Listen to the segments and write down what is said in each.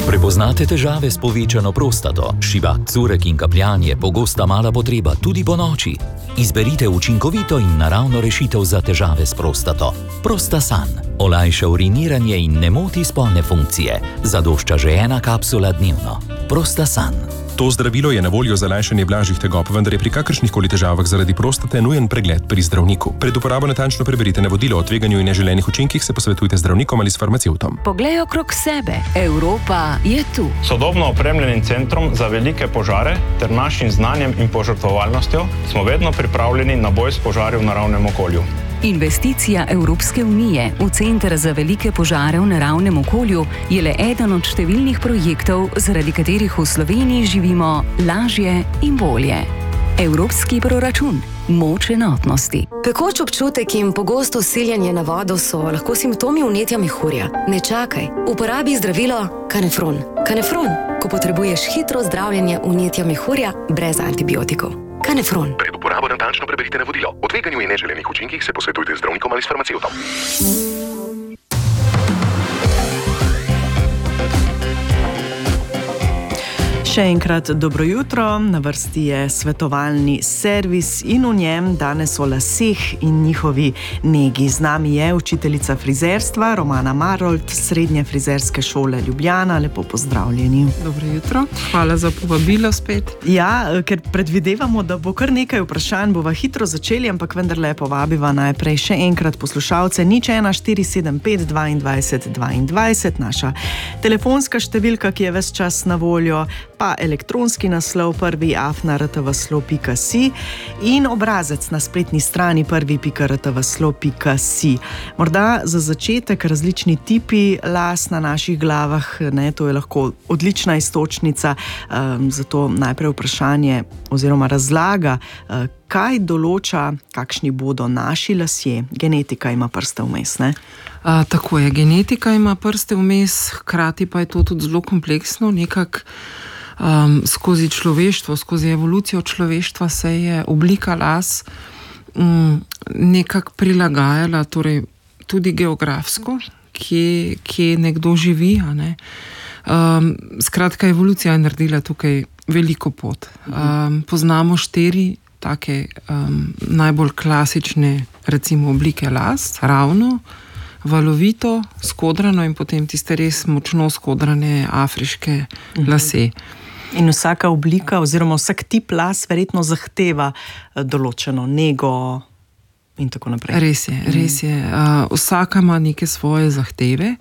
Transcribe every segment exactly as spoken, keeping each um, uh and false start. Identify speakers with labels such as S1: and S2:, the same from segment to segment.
S1: Prepoznate težave s povečano prostato, šibak curek in kapljanje, pogosta mala potreba tudi po noči? Izberite učinkovito in naravno rešitev za težave s prostato. Prostasan. Olajša uriniranje in ne moti spolne funkcije. Zadošča že ena kapsula dnevno. Prostasan.
S2: To zdravilo je na voljo za lajšanje blažjih tegob, vendar je pri kakršnihkoli težavah zaradi prostate nujen pregled pri zdravniku. Pred uporabo natančno preberite navodilo o tveganju in neželenih učinkih, se posvetujte z zdravnikom ali s farmacevtom.
S3: Poglej okrog sebe. Evropa je tu.
S4: Sodobno opremljenim centrom za velike požare ter našim znanjem in požrtvovalnostjo smo vedno pripravljeni na boj s požari v naravnem okolju.
S3: Investicija Evropske unije v Center za velike požare v naravnem okolju je le eden od številnih projektov, zaradi katerih v Sloveniji živimo lažje in bolje. Evropski proračun. Moč enotnosti.
S5: Pekoč občutek in pogosto siljenje na vodo so lahko simptomi vnetja mehurja. Ne čakaj, uporabi zdravilo Kanefron. Kanefron, ko potrebuješ hitro zdravljenje vnetja mehurja brez antibiotikov. Kanefron.
S6: Pred uporabo natančno preberite navodilo. O tveganju in neželenih učinkih se posvetujte z zdravnikom ali s farmacevtom.
S7: Še enkrat dobro jutro, na vrsti je svetovalni servis in v njem danes o laseh in njihovi negi. Z nami je učiteljica frizerstva Romana Marolt, Srednje frizerske šole Ljubljana. Lepo pozdravljeni.
S8: Dobro jutro, hvala za povabilo spet.
S7: Ja, ker predvidevamo, da bo kar nekaj vprašanj, bova hitro začeli, ampak vendarle povabiva najprej še enkrat poslušalce. Nič ena štiri sedem pet dvajset dvajset, naša telefonska številka, ki je ves čas na voljo, pa elektronski naslov prvi afna r t v s l o pika si in obrazec na spletni strani prvi pika r t v s l o pika si. Morda za začetek različni tipi las na naših glavah, ne, to je lahko odlična iztočnica, um, zato najprej vprašanje oziroma razlaga, uh, kaj določa, kakšni bodo naši lasje. Genetika ima prste vmes, ne?
S8: A, tako je, genetika ima prste vmes, hkrati pa je to tudi zelo kompleksno, nekako Um, skozi človeštvo, skozi evolucijo človeštva se je oblika las um, nekako prilagajala, torej tudi geografsko, kje, kje nekdo živi. A ne? Um, skratka, evolucija je naredila tukaj veliko pot. Um, poznamo štiri take um, najbolj klasične, recimo, oblike las, ravno, valovito, skodrano in potem tiste res močno skodrane afriške lase.
S7: In vsaka oblika oziroma vsak tip las verjetno zahteva določeno nego in tako naprej.
S8: Res je, res je. Uh, vsaka ima neke svoje zahteve.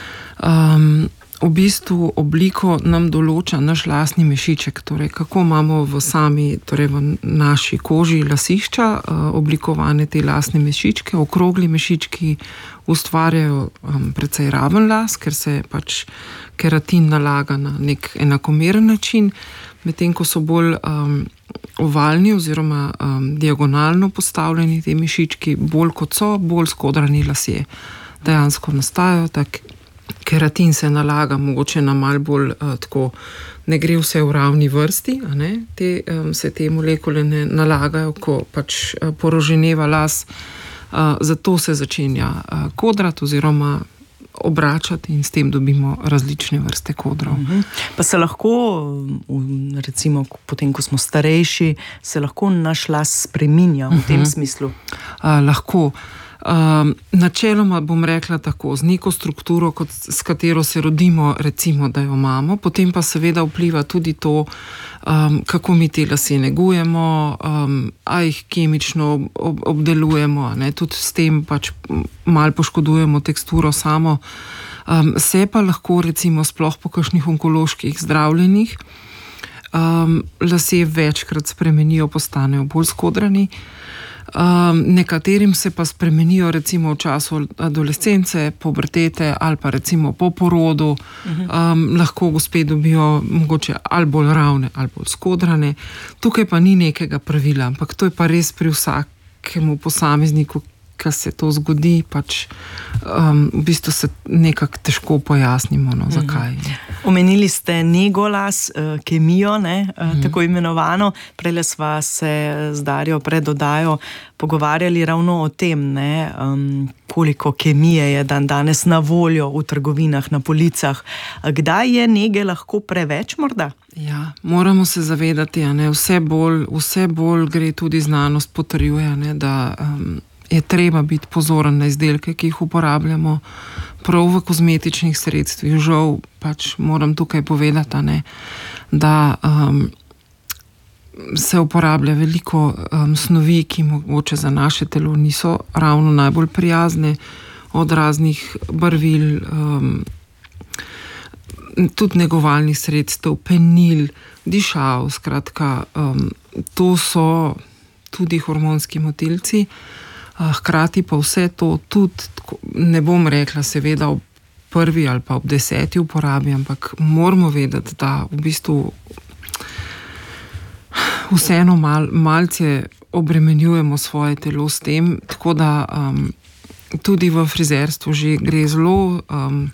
S8: Um, v bistvu obliko nam določa naš lasni mešiček, torej kako imamo v sami, torej v naši koži lasišča uh, oblikovane te lasne mešičke. Okrogli mešički ustvarjajo um, precej raven las, ker se pač keratin nalaga na nek enakomeren način, medtem ko so bolj um, ovalni oziroma um, diagonalno postavljeni te mišički, bolj kot so, bolj skodrani lasje. Dejansko nastajajo tak, keratin se nalaga mogoče na malo bolj uh, tako, ne gre vse v ravni vrsti, a ne? Te, um, se te molekule ne nalagajo, ko pač uh, poroženeva las, uh, zato se začenja uh, kodrati oziroma obračati in s tem dobimo različne vrste kodrov.
S7: Uh-huh. Pa se lahko, recimo, potem, ko smo starejši, se lahko naš las spreminja v uh-huh. tem smislu?
S8: Uh, lahko. Um, načeloma bom rekla tako, z neko strukturo, kot, s katero se rodimo, recimo, da jo imamo, potem pa seveda vpliva tudi to, um, kako mi te lase negujemo, um, a jih kemično ob, obdelujemo, ne? Tudi s tem pač malo poškodujemo teksturo samo. Um, se pa lahko recimo sploh po kakšnih onkoloških zdravljenjih um, lase večkrat spremenijo, postanejo bolj skodrani. Um, nekaterim se pa spremenijo recimo v času adolescence, pubertete ali pa recimo po porodu. Um, lahko gospe dobijo mogoče ali bolj ravne ali bolj skodrane. Tukaj pa ni nekega pravila, ampak to je pa res pri vsakemu posamezniku, ko se to zgodi, pač um, v bistvu se nekako težko pojasnimo, no, zakaj.
S7: Omenili ste nego las, kemijo, ne, mm. tako imenovano. Prele sva se z Darjo pred oddajo pogovarjali ravno o tem, ne, um, koliko kemije je dan danes na voljo v trgovinah, na policah. Kdaj je nege lahko preveč morda?
S8: Ja, moramo se zavedati, a ne, vse bolj, vse bolj gre tudi znanost potrjuje, ne, da um, je treba biti pozoren na izdelke, ki jih uporabljamo prav v kozmetičnih sredstvih. Žal pač moram tukaj povedati, a ne, da um, se uporablja veliko um, snovi, ki mogoče za naše telo niso ravno najbolj prijazne, od raznih barvil, um, tudi negovalnih sredstev, penil, dišav, skratka, um, to so tudi hormonski motilci, uh, hkrati pa vse to tudi, ne bom rekla seveda ob prvi ali pa ob deseti uporabi, ampak moramo vedeti, da v bistvu vseeno mal, malce obremenjujemo svoje telo s tem, tako da um, tudi v frizerstvu že gre zelo um,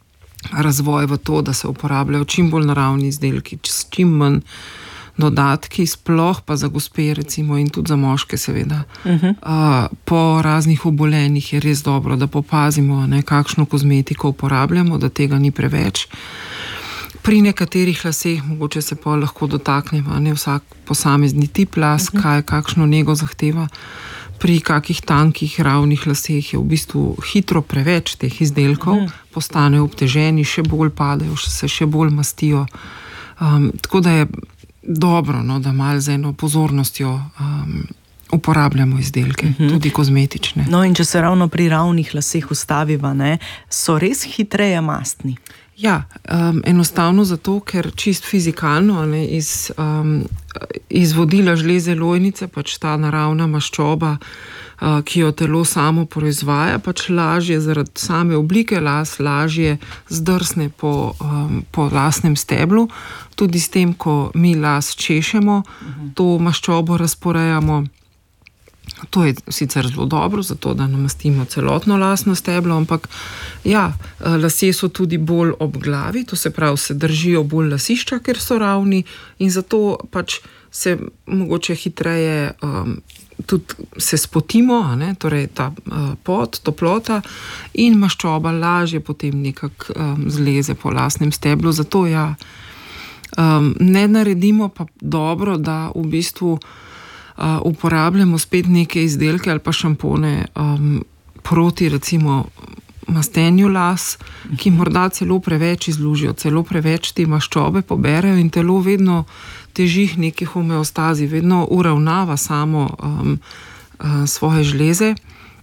S8: razvoj v to, da se uporabljajo čim bolj naravni izdelki, s čim manj dodatki, sploh pa za gospe recimo in tudi za moške seveda. Uh-huh. Uh, po raznih obolenjih je res dobro, da popazimo, ne, kakšno kozmetiko uporabljamo, da tega ni preveč. Pri nekaterih laseh mogoče se pa lahko dotaknemo, ne, vsak posamezni tip las, uh-huh. kaj, kakšno nego zahteva. Pri kakih tankih, ravnih laseh je v bistvu hitro preveč teh izdelkov, uh-huh. postanejo obteženi, še bolj padajo, se še bolj mastijo. Um, tako da je dobro, no, da malo z eno pozornostjo um, uporabljamo izdelke, uh-huh. tudi kozmetične.
S7: No, in če se ravno pri ravnih laseh ustaviva, ne, so res hitreje mastni?
S8: Ja, um, enostavno zato, ker čist fizikalno, ne, iz, um, iz vodila žleze lojnice, pač ta naravna maščoba, uh, ki jo telo samo proizvaja, pač lažje zaradi same oblike las, lažje zdrsne po, um, po lasnem steblu. Tudi s tem, ko mi las češemo, uh-huh. to maščobo razporejamo. To je sicer zelo dobro, zato da namastimo celotno lasno steblo, ampak ja, lasje so tudi bolj ob glavi, to se pravi, se držijo bolj lasišča, ker so ravni in zato pač se mogoče hitreje um, tudi se spotimo, a ne, torej ta uh, pot, toplota in maščoba lažje potem nekako um, zleze po lasnem steblu, zato ja, um, ne naredimo pa dobro, da v bistvu Uh, uporabljamo spet neke izdelke ali pa šampone um, proti recimo mastenju las, ki morda celo preveč izlužijo, celo preveč te maščobe poberejo in telo vedno teži k neki homeostazi, vedno uravnava samo um, uh, svoje žleze.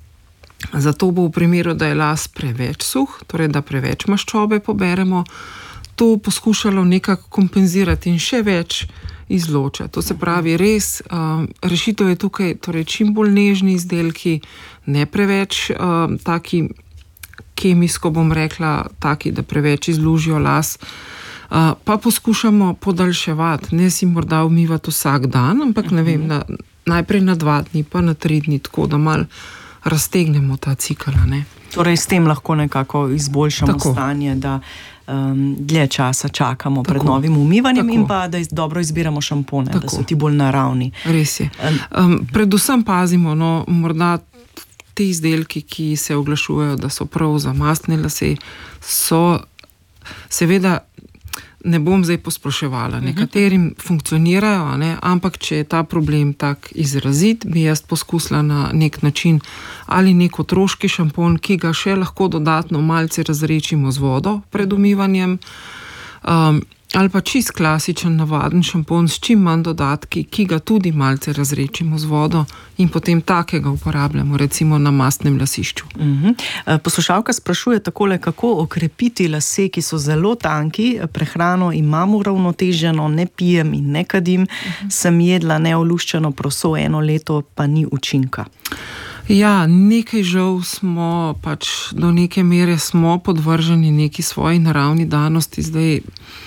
S8: Zato bo v primeru, da je las preveč suh, torej da preveč maščobe poberemo, to poskušalo nekako kompenzirati in še več izloča. To se pravi, res um, rešitev je tukaj, torej čim bolj nežni izdelki, ne preveč um, taki kemijsko, bom rekla, taki, da preveč izlužijo las, uh, pa poskušamo podaljševati, ne si morda umivati vsak dan, ampak ne vem, na, najprej na dva dni, pa na tri dni, tako da malo raztegnemo ta cikl, ne.
S7: Torej, s tem lahko nekako izboljšamo
S8: Tako.
S7: stanje, da um, dlje časa čakamo
S8: Tako.
S7: pred novim umivanjem
S8: Tako.
S7: in pa da iz, dobro izbiramo šampone,
S8: Tako.
S7: da so ti bolj naravni.
S8: Res je. Um, predvsem pazimo, no, morda te izdelki, ki se oglašujejo, da so prav za mastne lase, so seveda, ne bom zdaj posploševala, nekaterim funkcionirajo, ne, ampak če je ta problem tak izrazit, bi jaz poskusila na nek način ali nek otroški šampon, ki ga še lahko dodatno malce razredčimo z vodo pred umivanjem, um, ali pa čist klasičen navaden šampon s čim manj dodatki, ki ga tudi malce razredčimo z vodo in potem takega uporabljamo, recimo na mastnem lasišču.
S7: Uh-huh. Poslušalka sprašuje takole, kako okrepiti lase, ki so zelo tanki, prehrano imam uravnoteženo, ne pijem in ne kadim, uh-huh. sem jedla neoluščeno proso eno leto, pa ni učinka.
S8: Ja, nekaj žal smo, pač do neke mere smo podvrženi neki svoji naravni danosti, zdaj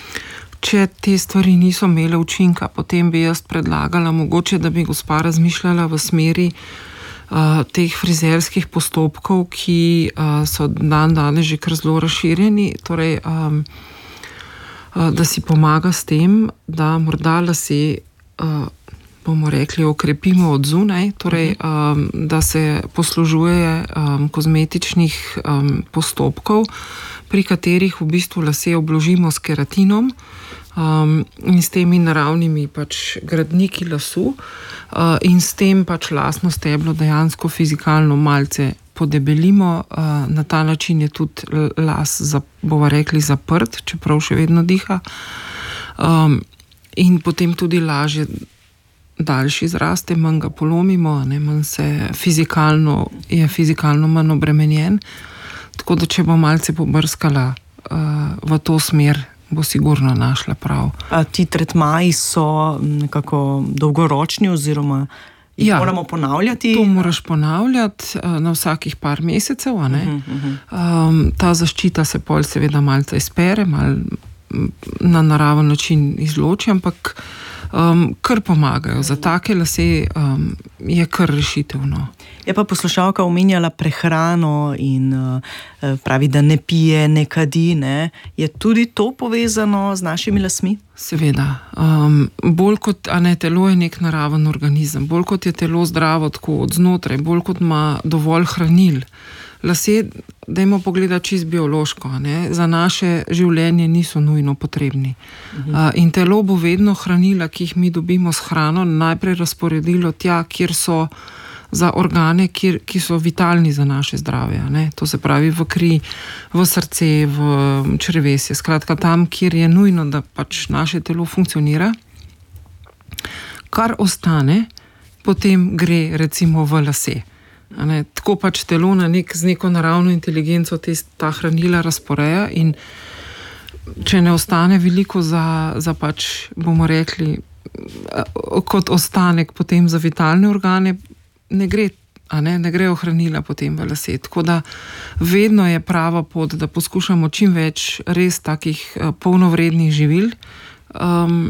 S8: če te stvari niso imele učinka, potem bi jaz predlagala mogoče, da bi gospa razmišljala v smeri uh, teh frizerskih postopkov, ki uh, so dan danes že kar zelo razširjeni, torej, um, uh, da si pomaga s tem, da morda lase, uh, bomo rekli, okrepimo od zunaj, torej, um, da se poslužuje um, kozmetičnih um, postopkov, pri katerih v bistvu lase obložimo s keratinom um, in s temi naravnimi pač gradniki lasu uh, in s tem pač lasno steblo dejansko fizikalno malce podebelimo. Uh, na ta način je tudi las, za, bomo rekli, zaprt, čeprav še vedno diha. Um, in potem tudi lažje daljši zraste, manj ga polomimo, ne, manj se fizikalno, je fizikalno manj obremenjen. Tako da, če bo malce pobrskala uh, v to smer, bo sigurno našla prav.
S7: A ti tretmaji so nekako dolgoročni oziroma jih ja, moramo ponavljati?
S8: To moraš ponavljati uh, na vsakih par mesecev, a ne. Uh-huh, uh-huh. Um, ta zaščita se pol seveda malce izpere, mal na naraven način izloči, ampak Um, kar pomagajo. Za take lase um, je kar rešitevno.
S7: Je pa poslušalka omenjala prehrano in uh, pravi, da ne pije, ne kadi, ne? Je tudi to povezano z našimi lasmi?
S8: Seveda. Um, bolj kot, a ne, telo je nek naraven organizem, bolj kot je telo zdravo tako od znotraj, bolj kot ima dovolj hranil. Lase, dajmo pogledati čist biološko, ne? Za naše življenje niso nujno potrebni. Mhm. Uh, in telo bo vedno hranila, ki jih mi dobimo s hrano, najprej razporedilo tja, kjer so za organe, kjer, ki so vitalni za naše zdravje. Ne? To se pravi v kri, v srce, v črevesje. Skratka, tam, kjer je nujno, da pač naše telo funkcionira. Kar ostane, potem gre recimo v lase. Ne, tako pač telo na nek, z neko naravno inteligenco te, ta hranila razporeja in če ne ostane veliko za, za pač, bomo rekli, kot ostanek potem za vitalne organe, ne gre, a ne, ne grejo hranila potem v lase. Tako da vedno je prava pot, da poskušamo čim več res takih polnovrednih živil um,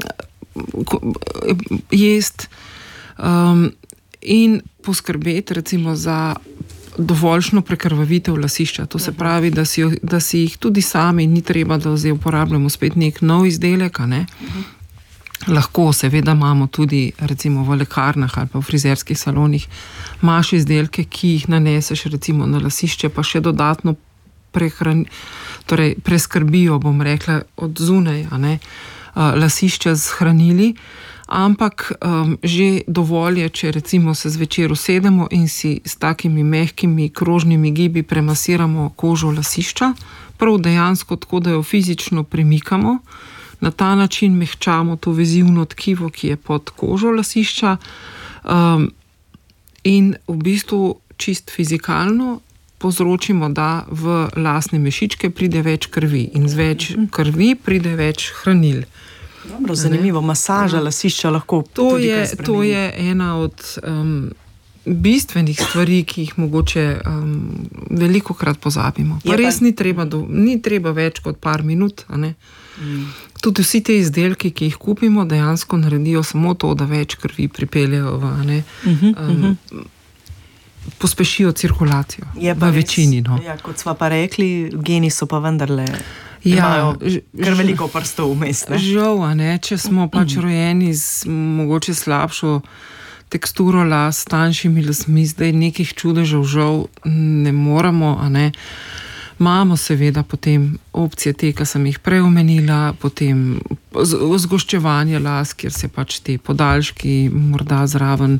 S8: jest um, in poskrbeti recimo za dovoljšno prekrvavitev lasišča. To se pravi, da si, da si jih tudi sami ni treba, da zdaj uporabljamo spet nek nov izdelek, a ne? Uh-huh. Lahko seveda imamo tudi recimo v lekarnah ali pa v frizerskih salonih imaš izdelke, ki jih naneseš recimo na lasišče, pa še dodatno prehran, torej preskrbijo, bom rekla, od zunaj, a ne, uh, lasišča z hranili. Ampak um, že dovolj je, če recimo se zvečer usedemo in si s takimi mehkimi krožnimi gibi premasiramo kožo lasišča, prav dejansko tako, da jo fizično premikamo, na ta način mehčamo to vezivno tkivo, ki je pod kožo lasišča um, in v bistvu čist fizikalno povzročimo, da v lasne mešičke pride več krvi in z več krvi pride več hranil.
S7: Dobro, zanimivo, masaža lasišča lahko
S8: to
S7: tudi
S8: je,
S7: kaj spremeni.
S8: To je ena od um, bistvenih stvari, ki jih mogoče um, veliko krat pozabimo. Pa res ni treba, do, ni treba več kot par minut. A ne? Mm. Tudi vsi te izdelki, ki jih kupimo, dejansko naredijo samo to, da več krvi pripeljejo v, a ne, um, pospešijo cirkulacijo v večini. No.
S7: Ja, kot sva pa rekli, geni so pa vendarle imajo ja, kar veliko prstov vmes.
S8: Žal, a ne, če smo pač rojeni z mogoče slabšo teksturo las, tanjšimi lasmi, zdaj nekih čudežev žal ne moramo, a ne. Imamo seveda potem opcije te, ki sem jih prej omenila, potem zgoščevanje las, kjer se pač te podaljški morda zraven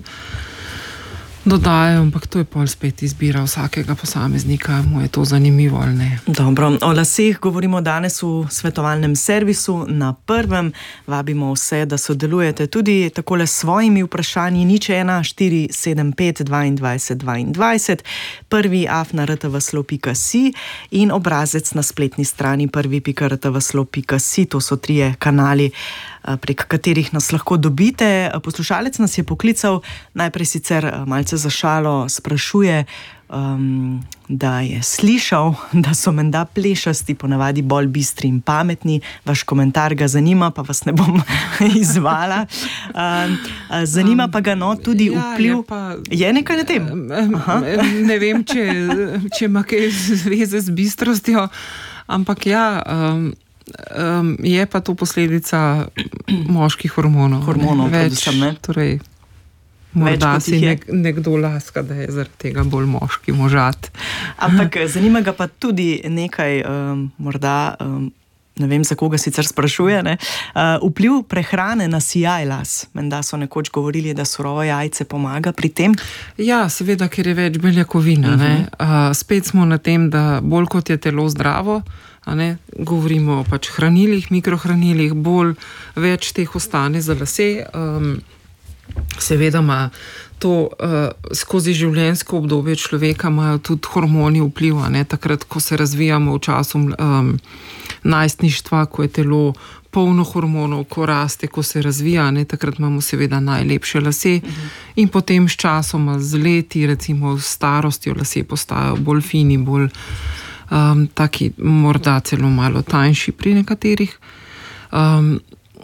S8: dodajo, ampak to je pol spet izbira vsakega posameznika, mu je to zanimivo ali ne.
S7: Dobro, o laseh govorimo danes v svetovalnem servisu na Prvem. Vabimo vse, da sodelujete tudi takole s svojimi vprašanji. Nič ena štiri sedem pet dvaindvajset dvaindvajset, prvi afna rtvslo pika si in obrazec na spletni strani prvi pika rtvslo pika si. To so trije kanali, prek katerih nas lahko dobite. Poslušalec nas je poklical, najprej sicer malce malce za šalo sprašuje, um, da je slišal, da so menda plešasti ponavadi bolj bistri in pametni. Vaš komentar ga zanima, pa vas ne bom izvala. Um, zanima pa ga no tudi vpliv. Ja, je, pa, je nekaj na tem? Aha.
S8: Ne vem, če, če ima kaj zveze z bistrostjo, ampak ja... Um, Um, je pa to posledica moških hormonov.
S7: Hormonov,
S8: ne? Več,
S7: predvsem, ne?
S8: Torej, morda si nek, nekdo laska, da je zaradi tega bolj moški možat.
S7: Ampak zanima ga pa tudi nekaj, um, morda, um, ne vem, za koga sicer sprašuje, ne? Uh, vpliv prehrane na sijaj las. Menda so nekoč govorili, da surovo jajce pomaga pri tem.
S8: Ja, seveda, ker je več beljakovina. Uh-huh. ne? Uh, spet smo na tem, da bolj kot je telo zdravo, a ne, govorimo o pač hranilih, mikrohranilih, bolj več teh ostane za lase. Um, seveda ima to uh, skozi življenjsko obdobje človeka imajo tudi hormoni vpliv, a ne, takrat, ko se razvijamo v času um, najstništva, ko je telo polno hormonov, ko raste, ko se razvija, ne, takrat imamo seveda najlepše lase. Uh-huh. In potem s časoma, z leti, recimo s starostjo, lase postajajo bolj fini, bolj Um, taki morda celo malo tanjši pri nekaterih. Um,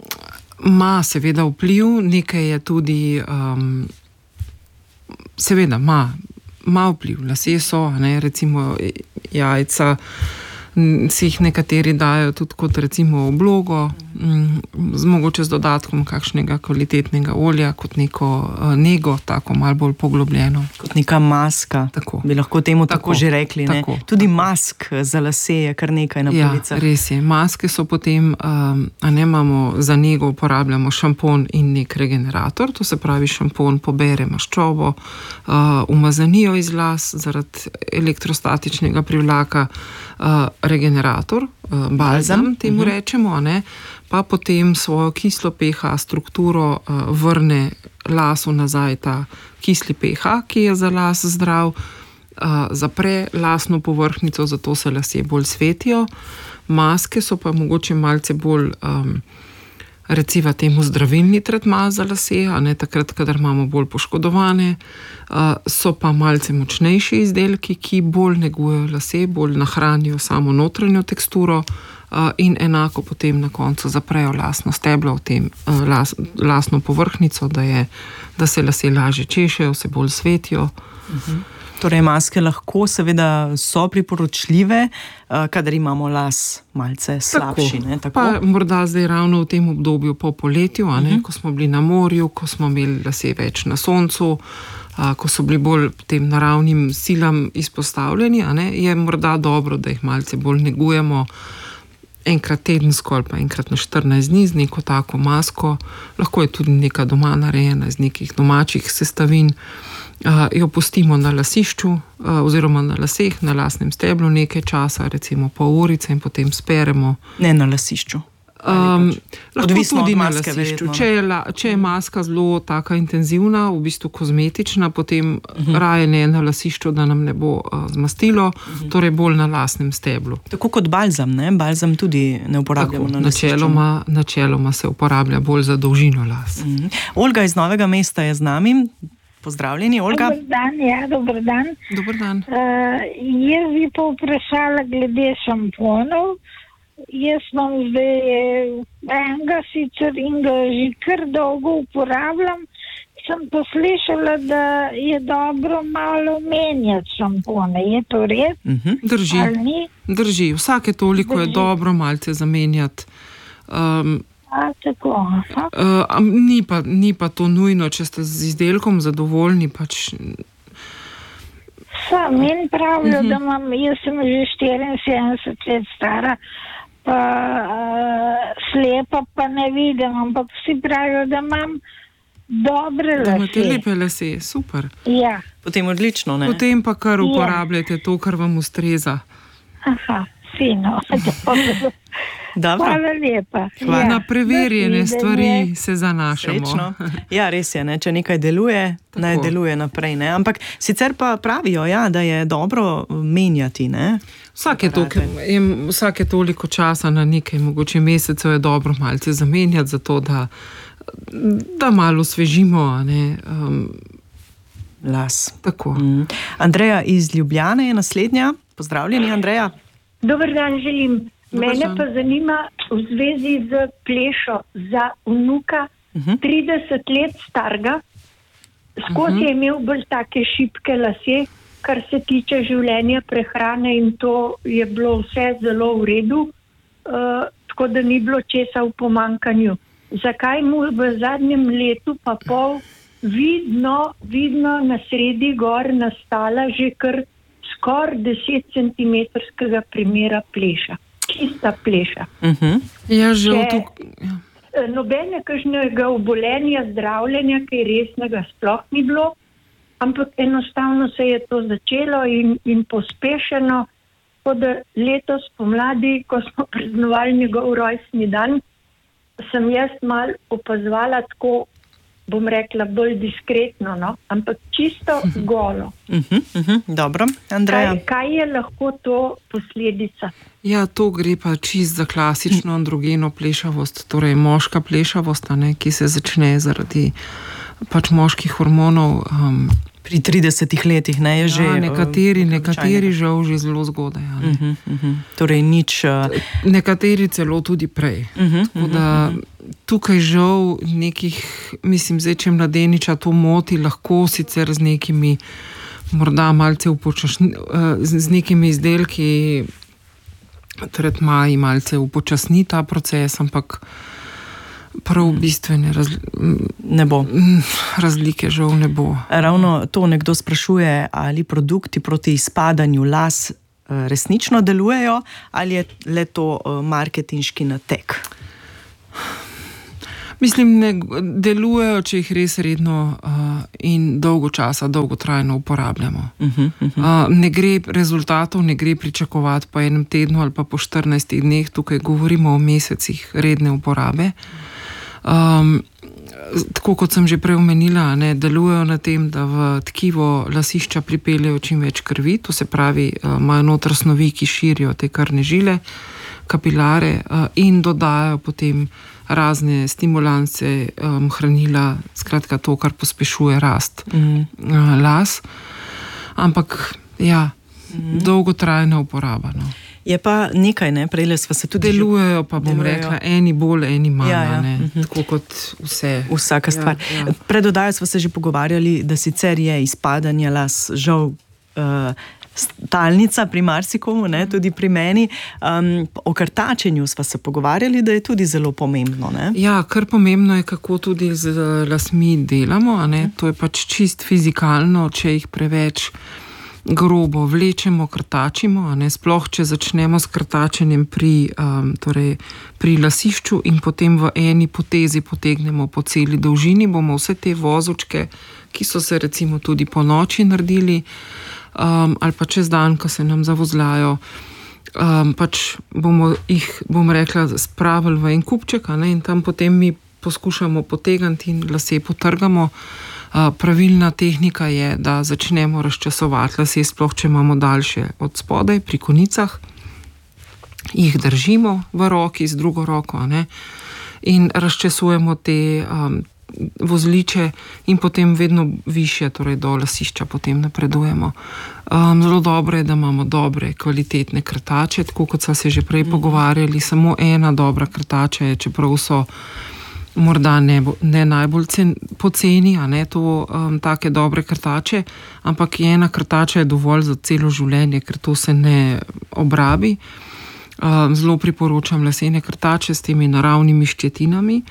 S8: ma seveda vpliv, nekaj je tudi, um, seveda ma, ma vpliv, lase so, ne, recimo jajca, si jih nekateri dajo tudi kot recimo oblogo, z mogoče z dodatkom kakšnega kvalitetnega olja, kot neko uh, nego, tako malo bolj poglobljeno.
S7: Kot neka maska,
S8: tako.
S7: Bi lahko temu tako, tako že rekli.
S8: Tako,
S7: ne? Tudi
S8: tako.
S7: Mask za lase je kar nekaj na policah.
S8: Ja, res je. Maske so potem, um, a ne imamo za nego uporabljamo šampon in nek regenerator, to se pravi šampon pobere maščobo, uh, umazanijo iz las zaradi elektrostatičnega privlaka, uh, regenerator, uh, balzam, temu uh-huh. rečemo, a ne, pa potem svojo kislo pH strukturo uh, vrne lasu nazaj ta kisli pH, ki je za las zdrav, uh, zapre lasno povrhnjico, zato se lasje bolj svetijo. Maske so pa mogoče malce bolj um, recimo temu zdravilni tretma za lase, a ne takrat, kadar imamo bolj poškodovane, uh, so pa malce močnejši izdelki, ki bolj negujejo lase, bolj nahranijo samo notranjo teksturo uh, in enako potem na koncu zaprejo lasno steblo, v tem uh, las, lasno povrhnjico, da, je, da se lase lažje češejo, se bolj svetijo.
S7: Uh-huh. Torej, maske lahko seveda so priporočljive, uh, kadar imamo las malce slabši.
S8: Tako.
S7: Ne? Tako?
S8: Pa morda zdaj ravno v tem obdobju po poletju, a ne? Uh-huh. Ko smo bili na morju, ko smo imeli lase več na soncu, a, ko so bili bolj tem naravnim silam izpostavljeni, a ne? Je morda dobro, da jih malce bolj negujemo enkrat tedensko ali pa enkrat na štirinajst dni z neko tako masko. Lahko je tudi neka doma narejena iz nekih domačih sestavin. Uh, jo pustimo na lasišču uh, oziroma na laseh, na lasnem steblu nekaj časa, recimo pol urice in potem speremo.
S7: Ne na lasišču.
S8: Um, lahko
S7: Odvisno
S8: tudi
S7: od
S8: na
S7: maske,
S8: lasišču. Če je, la, če je maska zelo taka intenzivna, v bistvu kozmetična, potem uh-huh. raje ne na lasišču, da nam ne bo uh, zmastilo, uh-huh. torej bolj na lasnem steblu.
S7: Tako kot balzam, ne? Balzam tudi ne uporabljamo Tako, na lasišču.
S8: Načeloma, načeloma se uporablja bolj za dolžino las.
S7: Uh-huh. Olga iz Novega mesta je z nami. Pozdravljeni, Olga.
S9: Dobar dan, ja, dober dan.
S8: Dobar dan.
S9: Uh, jaz bi pa vprašala glede šamponov. Jaz imam zdaj enega sicer in ga že kar dolgo uporabljam. Sem pa slišala, da je dobro malo menjati šampone. Je to res?
S8: Uh-huh. Drži. Drži. Vsake toliko Drži. Je dobro malce zamenjati. Um,
S9: A, tako.
S8: Uh, ni, pa, ni pa to nujno, če ste z izdelkom zadovoljni. Pač...
S9: Sam, meni pravijo, uh-huh. da imam, jaz sem že štiriinsedemdeset let stara, pa uh, slepa pa ne vidim, ampak vsi pravijo, da imam dobre lase. Da
S8: imate lepe lase, super.
S9: Ja.
S7: Potem odlično, ne?
S8: Potem pa kar uporabljate ja. To, kar vam ustreza.
S9: Aha, fino.
S7: Dobro.
S9: Hvala lepa.
S7: Hvala.
S9: Ja.
S8: Na preverjene stvari se zanašamo.
S7: Srečno. Ja, res je, ne? Če nekaj deluje, Tako. Naj deluje naprej. Ne? Ampak sicer pa pravijo, ja, da je dobro menjati. Ne?
S8: Vsake, toliko, vsake toliko časa na nekaj, mogoče mesecev je dobro malce zamenjati, zato da, da malo osvežimo. Ne? Um,
S7: las.
S8: Tako.
S7: Mm. Andreja iz Ljubljane je naslednja. Pozdravljeni, Andreja.
S10: Dober dan želim.
S8: Dobar
S10: Mene
S8: dan.
S10: pa zanima v zvezi z plešo za vnuka,
S7: Uh-huh.
S10: trideset let starega, skozi uh-huh. je imel bolj take šibke lase, kar se tiče življenja, prehrane in to je bilo vse zelo v redu, uh, tako da ni bilo česa v pomankanju. Zakaj mu v zadnjem letu pa pol vidno, vidno na sredi gor nastala že kar skoraj deset centimetrskega primera pleša, čista pleša.
S7: Uh-huh.
S8: Ja, že
S10: Če-
S8: tu... Ja.
S10: Nobene kakšnega obolenja, zdravljenja, kaj resnega sploh ni bilo, ampak enostavno se je to začelo in, in pospešeno, tako da letos pomladi, ko smo praznovali njegov rojstni dan, sem jaz mal opazovala tako, bom rekla, bolj diskretno, no? Ampak čisto golo.
S7: Uh-huh. Uh-huh. Dobro, Andreja.
S10: Kaj, kaj je lahko to posledica?
S8: Ja, to gre pa čist za klasično androgeno plešavost, torej moška plešavost, a ne, ki se začne zaradi pač moških hormonov. Um,
S7: Pri tridesetih letih, ne, je
S8: ja,
S7: že...
S8: nekateri,
S7: uh,
S8: nekateri žal že zelo zgodaj. A ne.
S7: Uh-huh. Uh-huh. Torej nič... Uh...
S8: Nekateri celo tudi prej.
S7: Uh-huh.
S8: Tako da tukaj žal nekih, mislim, zdaj, če mladeniča to moti, lahko sicer z nekimi, morda malce upočasni, z, z nekimi izdelki, tretmaji malce upočasni ta proces, ampak prav bistvene razli
S7: ne bo.
S8: razlike žal ne bo.
S7: Ravno to nekdo sprašuje, ali produkti proti izpadanju las uh, resnično delujejo, ali je le to uh, marketinški natek?
S8: Mislim, ne delujejo, če jih res redno uh, in dolgo časa, dolgotrajno uporabljamo.
S7: Uh-huh, uh-huh.
S8: Uh, ne gre rezultatov, ne gre pričakovati po enem tednu ali pa po štirinajstih dneh, tukaj govorimo o mesecih redne uporabe. Um, tako kot sem že prej omenila, ne, delujejo na tem, da v tkivo lasišča pripeljejo čim več krvi, to se pravi, uh, imajo noter snovi, ki širijo te krvne žile, kapilare uh, in dodajajo potem razne stimulance, um, hranila, skratka to, kar pospešuje rast mm. uh, las. Ampak, ja, mm. dolgotrajna uporaba. No.
S7: Je pa nekaj, ne, prejle sva se tudi...
S8: Delujejo pa, bom
S7: delujejo.
S8: rekla, eni bolj, eni manj,
S7: Ja, ja.
S8: ne,
S7: Mhm.
S8: tako kot vse.
S7: Vsaka stvar.
S8: Ja, ja.
S7: Pred oddajo sva se že pogovarjali, da sicer je izpadanje las žal uh, stalnica pri marsikomu, ne, tudi pri meni. Um, o krtačenju sva se pogovarjali, da je tudi zelo pomembno. Ne?
S8: Ja, kar pomembno je, kako tudi z lasmi delamo, a ne, to je pač čist fizikalno, če jih preveč grobo vlečemo, krtačimo, a ne, sploh če začnemo s krtačenjem pri, um, torej, pri lasišču in potem v eni potezi potegnemo po celi dolžini, bomo vse te vozočke, ki so se recimo tudi po noči naredili, um, ali pa čez dan, ko se nam zavozlajo, um, pač bomo jih, bom rekla, spravili v en kupček, a ne, in tam potem mi poskušamo potegniti in lase potrgamo. Uh, pravilna tehnika je, da začnemo razčasovati lase, sploh če imamo daljše od spodaj, pri konicah, jih držimo v roki z drugo roko, a ne, in razčasujemo te um, vozliče in potem vedno više, torej do lasišča potem napredujemo. Um, zelo dobro je, da imamo dobre, kvalitetne krtače, tako kot so se že prej mm. pogovarjali, samo ena dobra krtača je, čeprav so morda ne, ne najbolj cen, poceni, a ne to um, take dobre krtače, ampak ena krtača je dovolj za celo življenje, ker to se ne obrabi. Um, zelo priporočam lesene krtače s temi naravnimi ščetinami,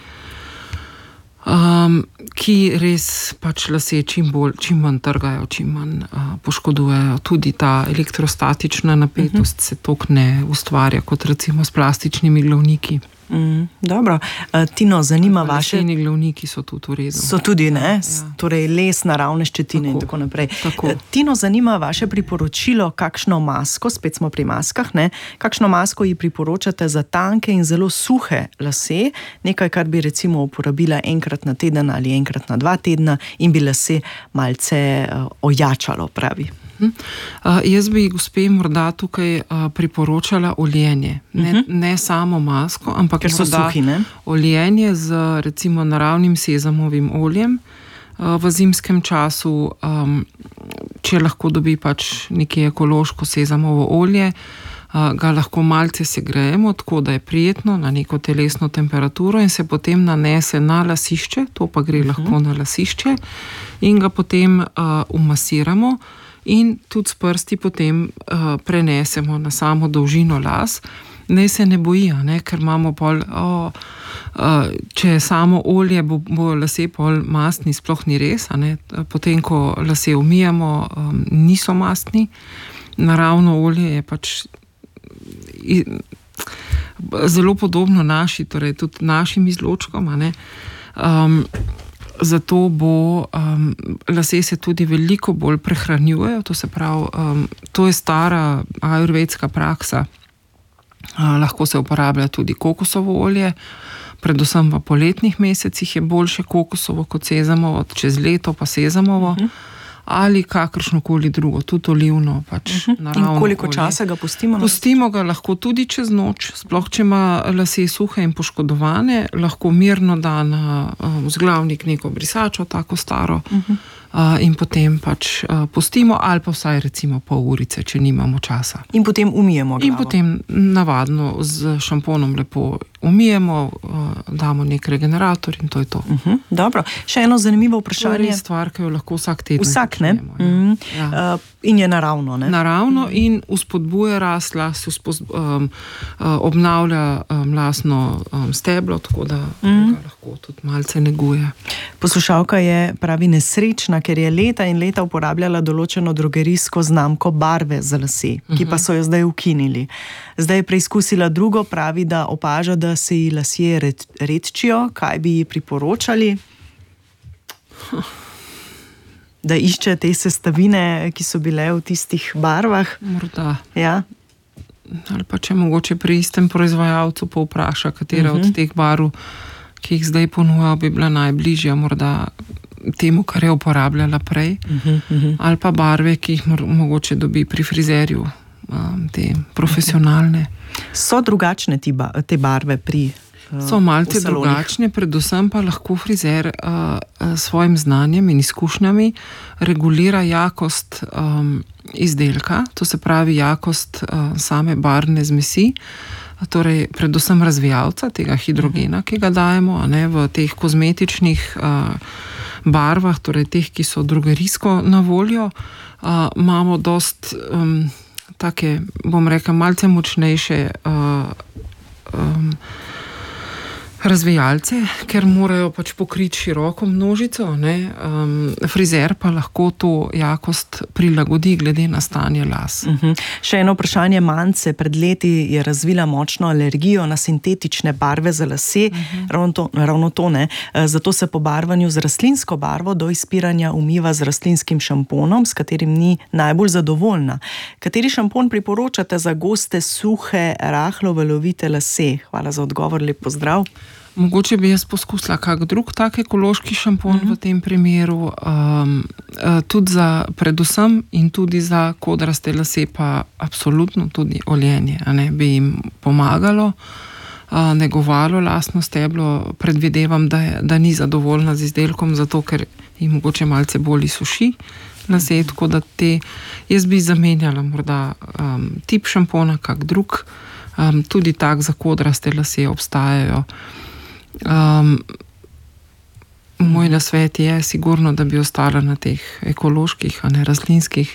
S8: um, ki res pač lase čim bolj, čim manj trgajo, čim manj uh, poškodujejo. Tudi ta elektrostatična napetost uh-huh. se toliko ne ustvarja kot recimo s plastičnimi glavniki.
S7: Mm, dobro, uh, Tino, zanima vaše...
S8: Leseni glavniki so tudi v redu.
S7: So tudi, ne?
S8: Ja.
S7: Torej les, naravne ščetine tako, in tako naprej. Tako. Tino, zanima vaše priporočilo, kakšno masko, spet smo pri maskah, ne? Kakšno masko ji priporočate za tanke in zelo suhe lase, nekaj, kar bi recimo uporabila enkrat na teden ali enkrat na dva tedna in bi lase malce uh, ojačalo, pravi.
S8: Uh, jaz bi gospe morda tukaj uh, priporočala oljenje, ne, uh-huh. ne samo masko, ampak
S7: ker so
S8: morda
S7: suhi, ne?
S8: Oljenje z recimo naravnim sezamovim oljem, v zimskem času, um, če lahko dobi pač nekje ekološko sezamovo olje, uh, ga lahko malce segrejemo, tako da je prijetno na neko telesno temperaturo in se potem nanese na lasišče, to pa gre uh-huh. lahko na lasišče in ga potem uh, umasiramo in tudi s prsti potem uh, prenesemo na samo dolžino las. Ne se ne boji, ne, ker imamo pol, oh, uh, če je samo olje, bo, bo lase pol mastni, sploh ni res, ne. Potem, ko lase umijemo, um, niso mastni. Naravno olje je pač i, zelo podobno naši, torej tudi našim izločkom, ne. Um, zato bo, um, lase se tudi veliko bolj prehranjujejo, to se pravi, um, to je stara ajurvedska praksa. Uh, lahko se uporablja tudi kokosovo olje, predvsem v poletnih mesecih je boljše kokosovo kot sezamovo, čez leto pa sezamovo, uh-huh. ali kakršnokoli drugo, tudi olivno, pač uh-huh. naravno.
S7: In koliko
S8: olje.
S7: Časa ga pustimo?
S8: Pustimo ga lahko tudi čez noč, sploh če ima lase suhe in poškodovane, lahko mirno da na uh, vzglavnik neko brisačo, tako staro, uh-huh. Uh, in potem pač uh, pustimo ali pa vsaj recimo pol urice, če nimamo časa.
S7: In potem umijemo glavo.
S8: In potem navadno z šamponom lepo umijemo, uh, damo nek regenerator in to je to.
S7: Uh-huh. Dobro, še eno zanimivo vprašanje.
S8: To je res stvar, ki jo lahko vsak teden
S7: Vsak, ne?
S8: počnemo, ja. Mm. Ja.
S7: Uh, in je naravno, ne?
S8: Naravno mm. in uspodbuja rast, las uspoz, um, uh, obnavlja um, lasno um, steblo, tako da mm. ga lahko tudi malce neguje.
S7: Poslušalka je pravi nesrečna, ker je leta in leta uporabljala določeno drogerijsko znamko barve za lase, ki pa so jo zdaj ukinili. Zdaj je preizkusila drugo, pravi, da opaža, da se ji lasje redčijo. Kaj bi ji priporočali? Da išče te sestavine, ki so bile v tistih barvah?
S8: Morda.
S7: Ja.
S8: Ali pa če mogoče pri istem proizvajalcu povpraša, katera uh-huh. od teh barv, ki jih zdaj ponuja, bi bila najbližja morda temu, kar je uporabljala prej, uh-huh, uh-huh. ali pa barve, ki jih mogoče dobi pri frizerju, um, te profesionalne.
S7: So drugačne ti ba- te barve pri uh,
S8: So malce drugačne, predvsem pa lahko frizer uh, s svojim znanjem in izkušnjami regulira jakost um, izdelka, to se pravi jakost uh, same barvne zmesi, torej predvsem razvijalca tega hidrogena, ki ga dajemo, a ne, v teh kozmetičnih uh, barvah, torej teh, ki so drogerijsko na voljo, uh, imamo dost um, take, bom rekel, malce močnejše uh, um, razvijalce, ker morajo pač pokriti široko množico, ne? Um, frizer pa lahko to jakost prilagodi glede na stanje las.
S7: Uh-huh. Še eno vprašanje. Mance pred leti je razvila močno alergijo na sintetične barve za lase, uh-huh. ravno to, ravno to ne. Zato se po barvanju z rastlinsko barvo do izpiranja umiva z rastlinskim šamponom, s katerim ni najbolj zadovoljna. Kateri šampon priporočate za goste, suhe, rahlo valovite lase? Hvala za odgovor, lep pozdrav.
S8: Mogoče bi jaz poskusila kak drug tak ekološki šampon uh-huh. v tem primeru, um, tudi za predvsem in tudi za kodraste lase pa absolutno tudi oljenje, a ne, bi jim pomagalo, uh, negovalo lasno steblo. Predvidevam, da, je, da ni zadovoljna z izdelkom, zato ker jim mogoče malce bolj suši lase, tako da te, jaz bi zamenjala morda um, tip šampona, kak drug, um, tudi tak za kodraste lase obstajajo. Um, moj nasvet je sigurno, da bi ostala na teh ekoloških, a ne rastlinskih.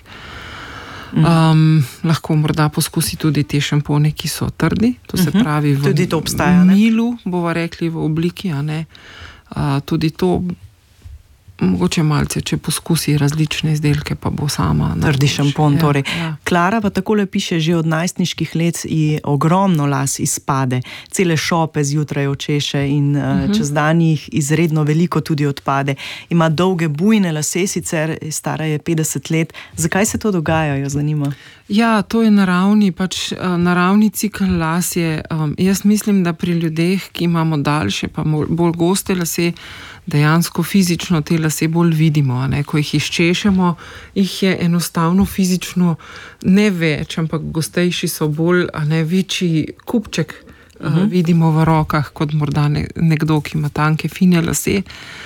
S8: Um, lahko morda poskusi tudi te šampone, ki so trdi, to se pravi v
S7: tudi to obstaja,
S8: milu, bova rekli, v obliki, a ne. Uh, tudi to mogoče malce, če poskusi različne izdelke, pa bo sama
S7: trdi šampon, torej.
S8: Ja, ja.
S7: Klara pa takole piše, že od najstniških let ji ogromno las izpade, cele šope zjutraj očeše in uh-huh. čez dan jih izredno veliko tudi odpade. Ima dolge bujne lase, sicer stara je petdeset let. Zakaj se to dogaja, jo zanima?
S8: Ja, to je naravni, pač naravni cikl las je. Um, jaz mislim, da pri ljudeh, ki imamo daljše, pa bolj goste lase, dejansko fizično te lase bolj vidimo, a ne? Ko jih izčešemo, jih je enostavno fizično ne več, ampak gostejši so bolj, a ne, večji kupček uh-huh. uh, vidimo v rokah, kot morda ne, nekdo, ki ima tanke, fine lase.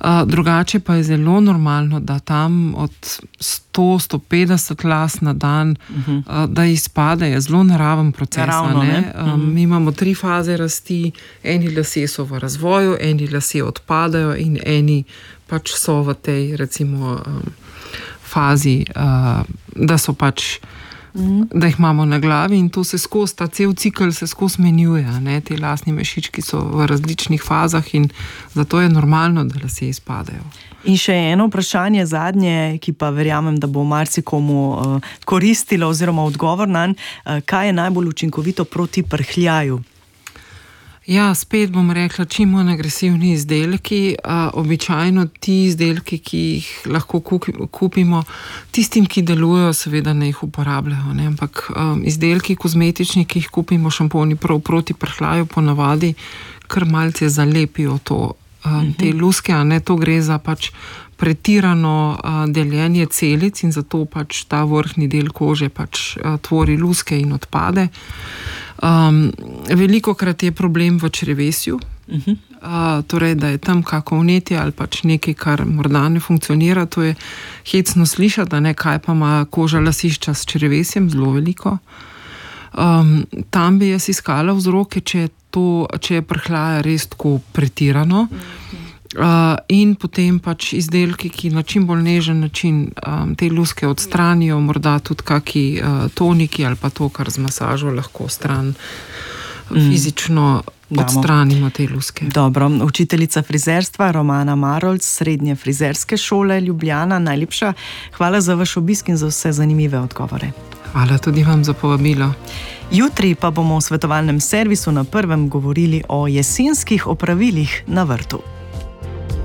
S8: Drugače pa je zelo normalno, da tam od sto do sto petdeset las na dan, uh-huh. da izpade, je zelo naraven proces.
S7: Naravno, ne?
S8: Ne? Uh-huh. Mi imamo tri faze rasti, eni lasje so v razvoju, eni lasje odpadajo in eni pač so v tej, recimo, fazi, da so pač Mm. da jih imamo na glavi in to se skozi, ta cel cikl se skozi menjuje, ne? Te lasni mešički so v različnih fazah in zato je normalno, da lasje izpadajo.
S7: In še eno vprašanje, zadnje, ki pa verjamem, da bo marsikomu uh, koristilo oziroma odgovor nanj, uh, kaj je najbolj učinkovito proti prhljaju?
S8: Ja, spet bom rekla, čim manj agresivni izdelki, a, običajno ti izdelki, ki jih lahko kupimo, tistim, ki delujejo, seveda ne jih uporabljajo, ne? Ampak um, izdelki kozmetični, ki jih kupimo, šamponi prav proti prhljaju, ponavadi kar malce zalepijo to, um, te luske, a ne, to gre za pač pretirano a, deljenje celic in zato pač ta vrhnji del kože pač a, tvori luske in odpade. Um, veliko krat je problem v črevesju, uh-huh. uh, torej, da je tam kako vnetje ali pač nekaj, kar morda ne funkcionira. To je hecno slišati, da ne, kaj pa ima koža lasišča s črevesjem, zelo veliko. Um, tam bi jaz iskala vzroke, če je, to, če je prhljaja res tako pretirano. Uh-huh. Uh, in potem pač izdelki, ki na čim bolj nežen način um, te luske odstranijo, morda tudi kaki uh, toniki ali pa to, kar z masažo lahko stran mm. fizično Damo. odstranimo te luske.
S7: Dobro, učiteljica frizerstva Romana Marolc, Srednje frizerske šole Ljubljana, najlepša hvala za vaš obisk in za vse zanimive odgovore.
S8: Hvala tudi vam za povabilo.
S7: Jutri pa bomo v svetovalnem servisu na Prvem govorili o jesenskih opravilih na vrtu.